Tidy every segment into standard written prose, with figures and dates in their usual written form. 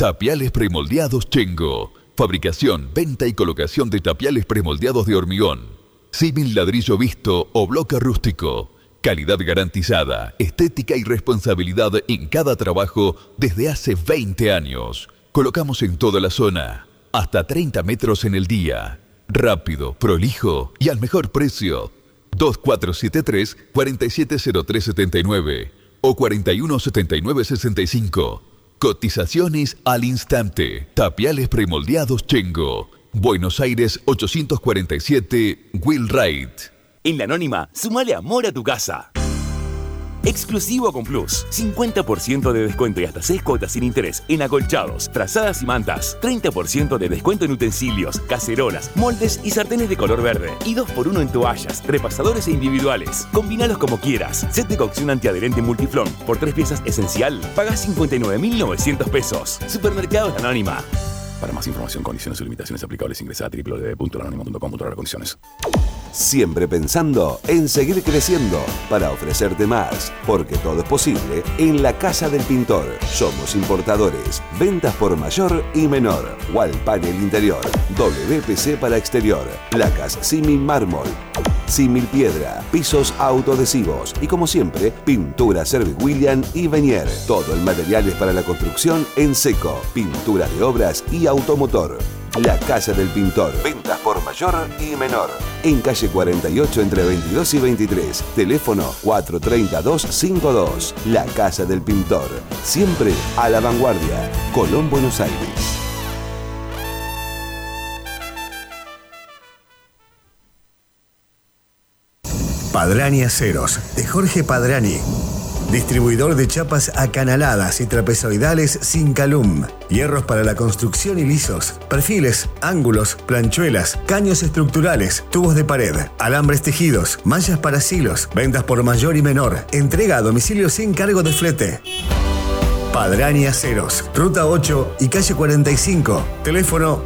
Tapiales premoldeados Chengo. Fabricación, venta y colocación de tapiales premoldeados de hormigón. Símil ladrillo visto o bloque rústico. Calidad garantizada, estética y responsabilidad en cada trabajo desde hace 20 años. Colocamos en toda la zona. Hasta 30 metros en el día. Rápido, prolijo y al mejor precio. 2473-470379 o 417965. Cotizaciones al instante. Tapiales premoldeados Chengo. Buenos Aires 847, Wheelwright. En La Anónima, sumale amor a tu casa. Exclusivo con Plus. 50% de descuento y hasta 6 cuotas sin interés en acolchados, trazadas y mantas. 30% de descuento en utensilios, cacerolas, moldes y sartenes de color verde. Y 2x1 en toallas, repasadores e individuales. Combinalos como quieras. Set de cocción antiadherente Multiflon. Por 3 piezas esencial, pagás 59.900 pesos. Supermercados La Anónima. Para más información, condiciones y limitaciones aplicables, ingresa a www.lanonima.com.ar/condiciones. Siempre pensando en seguir creciendo para ofrecerte más, porque todo es posible en la Casa del Pintor. Somos importadores, ventas por mayor y menor, wall panel interior, WPC para exterior, placas símil mármol, símil piedra, pisos autoadhesivos y como siempre, pintura Service William y Venier. Todo el material es para la construcción en seco, pinturas de obras y automotor. La Casa del Pintor. Ventas por mayor y menor. En calle 48 entre 22 y 23. Teléfono 432-52. La Casa del Pintor. Siempre a la vanguardia. Colón, Buenos Aires. Padrani Aceros, de Jorge Padrani. Distribuidor de chapas acanaladas y trapezoidales sin calum. Hierros para la construcción y lisos. Perfiles, ángulos, planchuelas, caños estructurales, tubos de pared, alambres tejidos, mallas para silos. Ventas por mayor y menor. Entrega a domicilio sin cargo de flete. Padrani Aceros, Ruta 8 y calle 45. Teléfono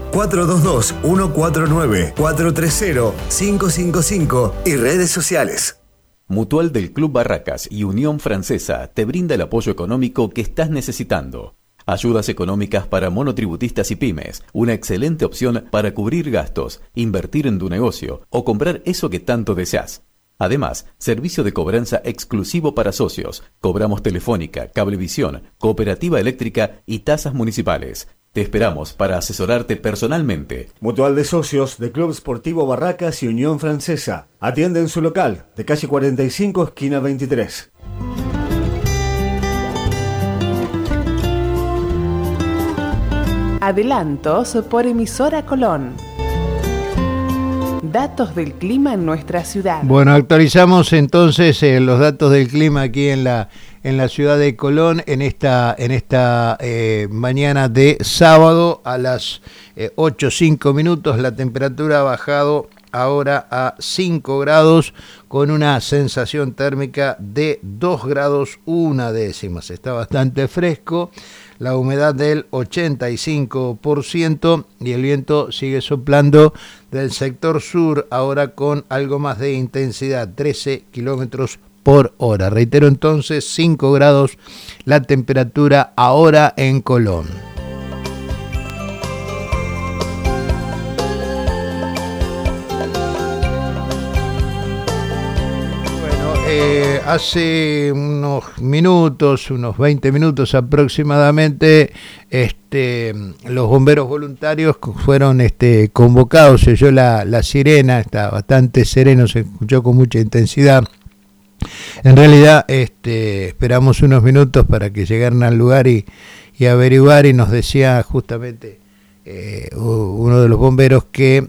422-149-430-555 y redes sociales. Mutual del Club Barracas y Unión Francesa te brinda el apoyo económico que estás necesitando. Ayudas económicas para monotributistas y pymes, una excelente opción para cubrir gastos, invertir en tu negocio o comprar eso que tanto deseas. Además, servicio de cobranza exclusivo para socios. Cobramos telefónica, cablevisión, cooperativa eléctrica y tasas municipales. Te esperamos para asesorarte personalmente. Mutual de Socios de Club Sportivo Barracas y Unión Francesa. Atiende en su local, de calle 45, esquina 23. Adelantos por emisora Colón. Datos del clima en nuestra ciudad. Bueno, actualizamos entonces los datos del clima aquí en la ciudad de Colón en esta mañana de sábado a las 8:05 minutos. La temperatura ha bajado ahora a 5 grados con una sensación térmica de 2 grados 1/10. Está bastante fresco. La humedad del 85% y el viento sigue soplando del sector sur, ahora con algo más de intensidad, 13 kilómetros por hora. Reitero entonces, 5 grados la temperatura ahora en Colón. Hace unos minutos, unos 20 minutos aproximadamente, los bomberos voluntarios fueron convocados. Se oyó la sirena, está bastante sereno, se escuchó con mucha intensidad. En realidad esperamos unos minutos para que llegaran al lugar y averiguar, y nos decía justamente uno de los bomberos que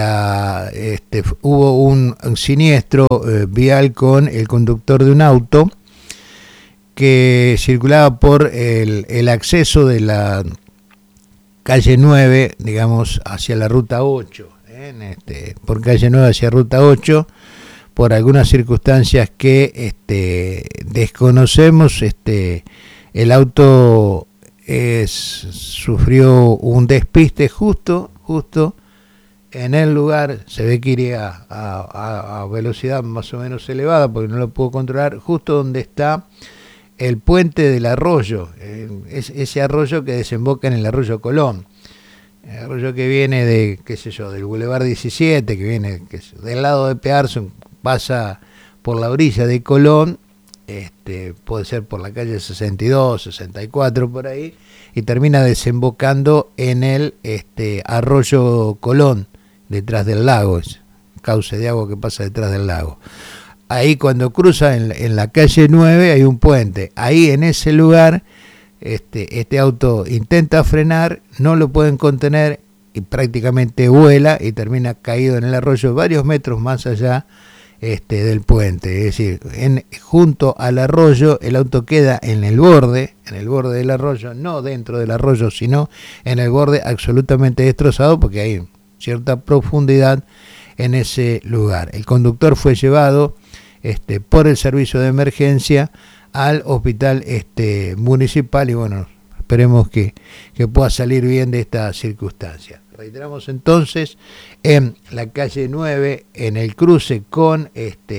hubo un siniestro vial con el conductor de un auto que circulaba por el acceso de la calle 9, digamos, hacia la ruta 8, por calle 9 hacia ruta 8, por algunas circunstancias que desconocemos. El auto sufrió un despiste justo en el lugar. Se ve que iría a velocidad más o menos elevada porque no lo pudo controlar, justo donde está el puente del arroyo, ese arroyo que desemboca en el arroyo Colón. El arroyo que viene de, qué sé yo, del Boulevard 17, que viene del lado de Pearson, pasa por la orilla de Colón, puede ser por la calle 62, 64, por ahí, y termina desembocando en el arroyo Colón, detrás del lago, es cauce de agua que pasa detrás del lago. Ahí cuando cruza en la calle 9 hay un puente, ahí en ese lugar este auto intenta frenar, no lo pueden contener y prácticamente vuela y termina caído en el arroyo varios metros más allá del puente. Es decir, junto al arroyo el auto queda en el borde del arroyo, no dentro del arroyo, sino en el borde, absolutamente destrozado porque hay cierta profundidad en ese lugar. El conductor fue llevado por el servicio de emergencia al hospital municipal y bueno, esperemos que pueda salir bien de esta circunstancia. Reiteramos entonces, en la calle 9, en el cruce con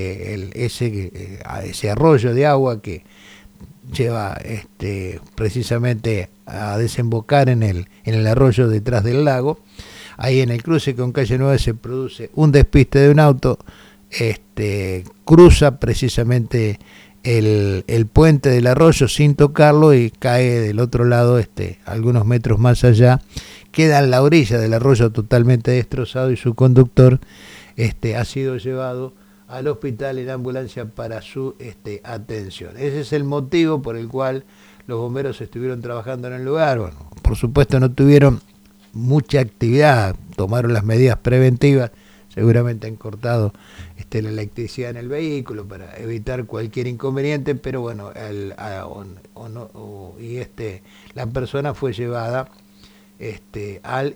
ese arroyo de agua que lleva precisamente a desembocar en el arroyo detrás del lago, ahí en el cruce con calle 9 se produce un despiste de un auto, cruza precisamente el puente del arroyo sin tocarlo y cae del otro lado, algunos metros más allá, queda en la orilla del arroyo totalmente destrozado y su conductor ha sido llevado al hospital en ambulancia para su atención. Ese es el motivo por el cual los bomberos estuvieron trabajando en el lugar. Bueno, por supuesto no tuvieron mucha actividad, tomaron las medidas preventivas, seguramente han cortado la electricidad en el vehículo para evitar cualquier inconveniente, pero bueno, la persona fue llevada al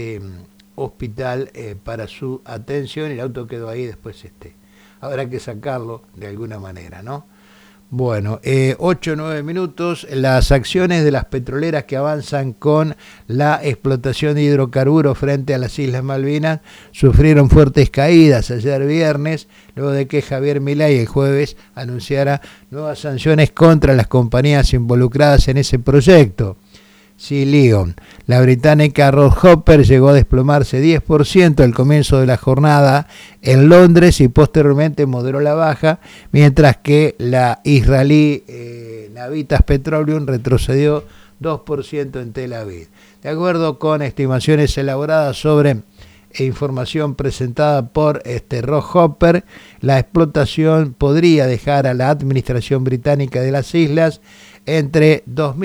hospital para su atención y el auto quedó ahí, después habrá que sacarlo de alguna manera, ¿no? Bueno, 8 o 9 minutos, las acciones de las petroleras que avanzan con la explotación de hidrocarburos frente a las Islas Malvinas sufrieron fuertes caídas ayer viernes, luego de que Javier Milei el jueves anunciara nuevas sanciones contra las compañías involucradas en ese proyecto. Leon. La británica Rosshopper llegó a desplomarse 10% al comienzo de la jornada en Londres y posteriormente moderó la baja, mientras que la israelí Navitas Petroleum retrocedió 2% en Tel Aviv. De acuerdo con estimaciones elaboradas sobre información presentada por Rosshopper, la explotación podría dejar a la administración británica de las islas entre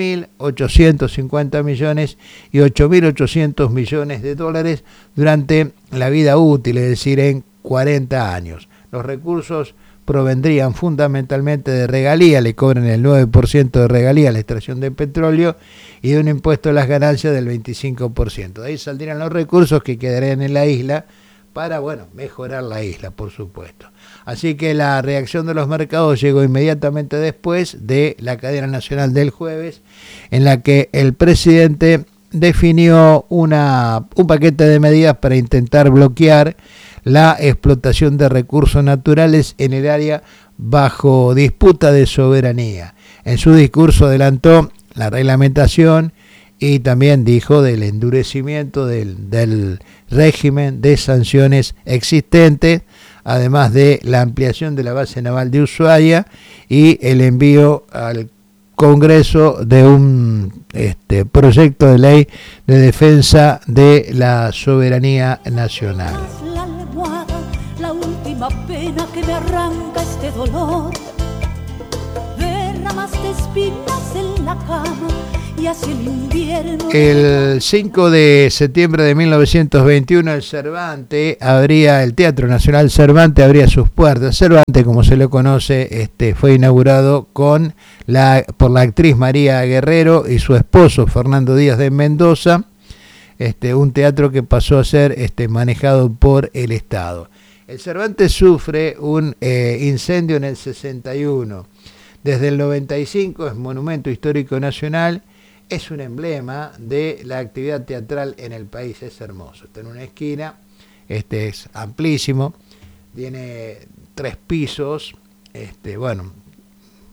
2.850 millones y 8.800 millones de dólares durante la vida útil, es decir, en 40 años. Los recursos provendrían fundamentalmente de regalía, le cobran el 9% de regalía a la extracción de petróleo y de un impuesto a las ganancias del 25%. De ahí saldrían los recursos que quedarían en la isla para, mejorar la isla, por supuesto. Así que la reacción de los mercados llegó inmediatamente después de la cadena nacional del jueves, en la que el presidente definió un paquete de medidas para intentar bloquear la explotación de recursos naturales en el área bajo disputa de soberanía. En su discurso adelantó la reglamentación y también dijo del endurecimiento del régimen de sanciones existentes, además de la ampliación de la base naval de Ushuaia y el envío al Congreso de un proyecto de ley de defensa de la soberanía nacional. La almohada, la última pena que me arranca este dolor. Derramaste espinas en la cama y hacia el invierno. El 5 de septiembre de 1921 el Teatro Nacional Cervantes abría sus puertas. Cervantes, como se lo conoce, fue inaugurado por la actriz María Guerrero y su esposo Fernando Díaz de Mendoza, un teatro que pasó a ser manejado por el Estado. El Cervantes sufre un incendio en el 61. Desde el 95 es Monumento Histórico Nacional. Es un emblema de la actividad teatral en el país, es hermoso. Está en una esquina, es amplísimo, tiene 3 pisos,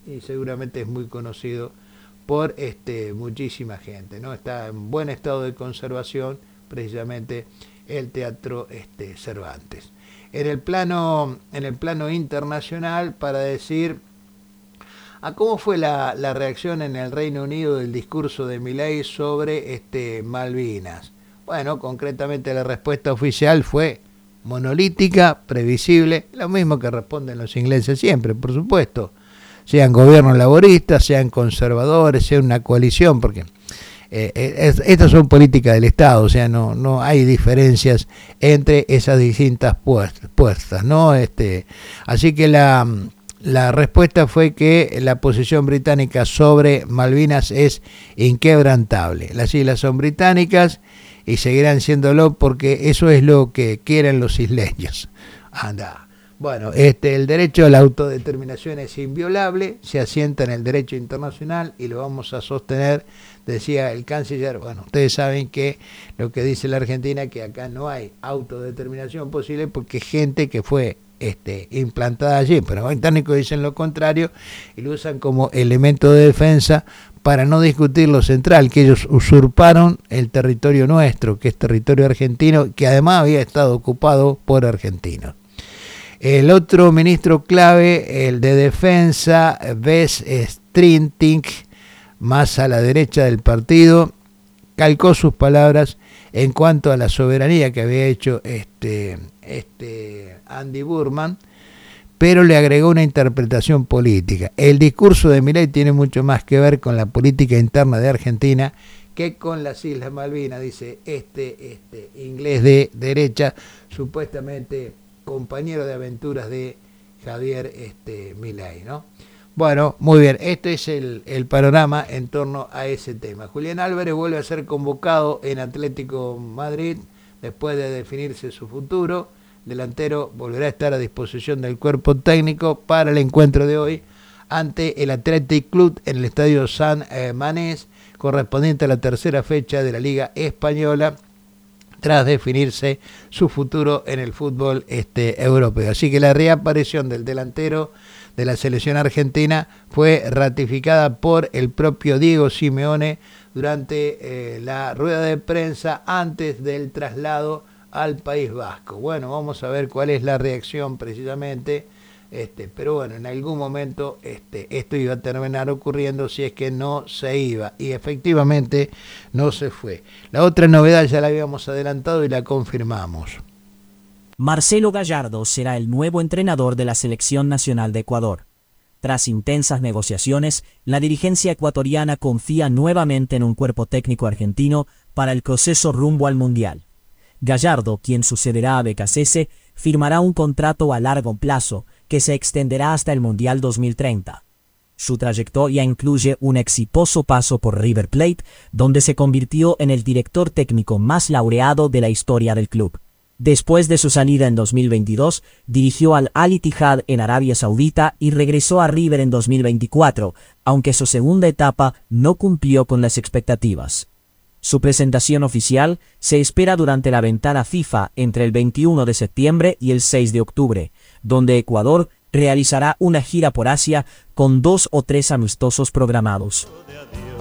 y seguramente es muy conocido por muchísima gente, ¿no? Está en buen estado de conservación precisamente el Teatro Cervantes. En el plano internacional, para decir a cómo fue la reacción en el Reino Unido del discurso de Milei sobre Malvinas. Bueno, concretamente la respuesta oficial fue monolítica, previsible, lo mismo que responden los ingleses siempre, por supuesto, sean gobiernos laboristas, sean conservadores, sea una coalición, porque estas son políticas del Estado, o sea, no hay diferencias entre esas distintas puestas, ¿no? Así que la respuesta fue que la posición británica sobre Malvinas es inquebrantable. Las islas son británicas y seguirán siéndolo porque eso es lo que quieren los isleños. Anda. Bueno, el derecho a la autodeterminación es inviolable, se asienta en el derecho internacional y lo vamos a sostener, decía el canciller. Bueno, ustedes saben que lo que dice la Argentina, que acá no hay autodeterminación posible porque gente que fue implantada allí, pero los británicos dicen lo contrario y lo usan como elemento de defensa para no discutir lo central, que ellos usurparon el territorio nuestro, que es territorio argentino, que además había estado ocupado por argentinos. El otro ministro clave, el de defensa, Wes Streeting, más a la derecha del partido, calcó sus palabras en cuanto a la soberanía que había hecho Andy Burman, pero le agregó una interpretación política. El discurso de Milei tiene mucho más que ver con la política interna de Argentina que con las Islas Malvinas, dice inglés de derecha, supuestamente compañero de aventuras de Javier Milei, ¿no? Bueno, muy bien, este es el panorama en torno a ese tema. Julián Álvarez vuelve a ser convocado en Atlético Madrid después de definirse su futuro. Delantero volverá a estar a disposición del cuerpo técnico para el encuentro de hoy ante el Athletic Club en el Estadio San Mamés, correspondiente a la tercera fecha de la Liga Española, tras definirse su futuro en el fútbol europeo. Así que la reaparición del delantero de la selección argentina fue ratificada por el propio Diego Simeone durante la rueda de prensa antes del traslado al País Vasco. Bueno, vamos a ver cuál es la reacción precisamente, pero bueno, en algún momento esto iba a terminar ocurriendo si es que no se iba, y efectivamente no se fue. La otra novedad ya la habíamos adelantado y la confirmamos. Marcelo Gallardo será el nuevo entrenador de la Selección Nacional de Ecuador. Tras intensas negociaciones, la dirigencia ecuatoriana confía nuevamente en un cuerpo técnico argentino para el proceso rumbo al Mundial. Gallardo, quien sucederá a Becasese, firmará un contrato a largo plazo que se extenderá hasta el Mundial 2030. Su trayectoria incluye un exitoso paso por River Plate, donde se convirtió en el director técnico más laureado de la historia del club. Después de su salida en 2022, dirigió al Al Ittihad en Arabia Saudita y regresó a River en 2024, aunque su segunda etapa no cumplió con las expectativas. Su presentación oficial se espera durante la ventana FIFA entre el 21 de septiembre y el 6 de octubre, donde Ecuador realizará una gira por Asia con 2 o 3 amistosos programados.